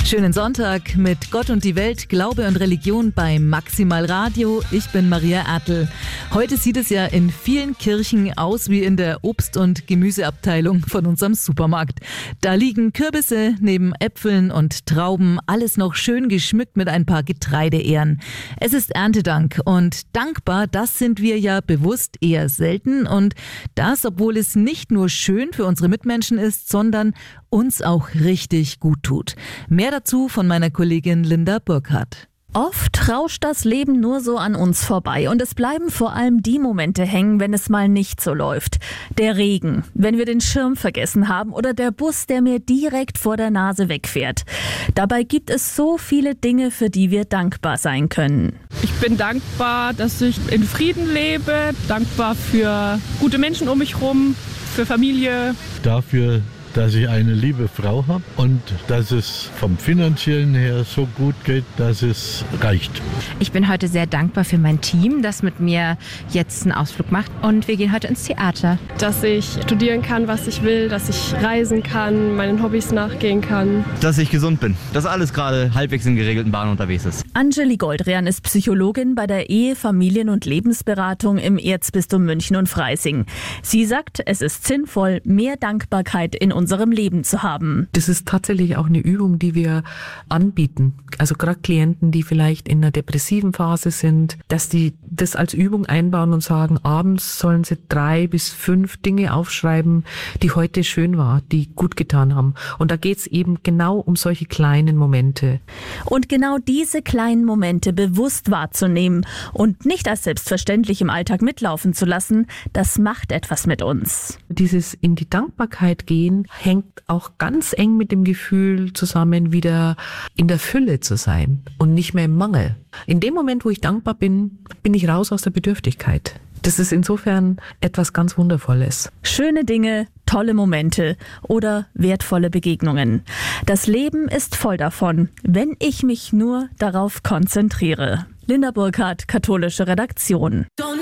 Schönen Sonntag mit Gott und die Welt, Glaube und Religion bei Maximal Radio. Ich bin Maria Ertl. Heute sieht es ja in vielen Kirchen aus wie in der Obst- und Gemüseabteilung von unserem Supermarkt. Da liegen Kürbisse neben Äpfeln und Trauben, alles noch schön geschmückt mit ein paar Getreideähren. Es ist Erntedank und dankbar, das sind wir ja bewusst eher selten, und das, obwohl es nicht nur schön für unsere Mitmenschen ist, sondern uns auch richtig gut tut. Mehr dazu von meiner Kollegin Linda Burkhardt. Oft rauscht das Leben nur so an uns vorbei und es bleiben vor allem die Momente hängen, wenn es mal nicht so läuft. Der Regen, wenn wir den Schirm vergessen haben, oder der Bus, der mir direkt vor der Nase wegfährt. Dabei gibt es so viele Dinge, für die wir dankbar sein können. Ich bin dankbar, dass ich in Frieden lebe, dankbar für gute Menschen um mich herum, für Familie. Dafür, dass ich eine liebe Frau habe und dass es vom Finanziellen her so gut geht, dass es reicht. Ich bin heute sehr dankbar für mein Team, das mit mir jetzt einen Ausflug macht, und wir gehen heute ins Theater. Dass ich studieren kann, was ich will, dass ich reisen kann, meinen Hobbys nachgehen kann. Dass ich gesund bin, dass alles gerade halbwegs in geregelten Bahnen unterwegs ist. Angeli Goldrian ist Psychologin bei der Ehe-, Familien- und Lebensberatung im Erzbistum München und Freising. Sie sagt, es ist sinnvoll, mehr Dankbarkeit in unserem Leben zu haben. Das ist tatsächlich auch eine Übung, die wir anbieten. Also gerade Klienten, die vielleicht in einer depressiven Phase sind, dass die das als Übung einbauen und sagen, abends sollen sie 3 bis 5 Dinge aufschreiben, die heute schön war, die gut getan haben. Und da geht es eben genau um solche kleinen Momente. Und genau diese kleinen Momente bewusst wahrzunehmen und nicht als selbstverständlich im Alltag mitlaufen zu lassen, das macht etwas mit uns. Dieses in die Dankbarkeit gehen hängt auch ganz eng mit dem Gefühl zusammen, wieder in der Fülle zu sein und nicht mehr im Mangel. In dem Moment, wo ich dankbar bin, bin ich raus aus der Bedürftigkeit. Das ist insofern etwas ganz Wundervolles. Schöne Dinge, tolle Momente oder wertvolle Begegnungen. Das Leben ist voll davon, wenn ich mich nur darauf konzentriere. Linda Burkhardt, katholische Redaktion.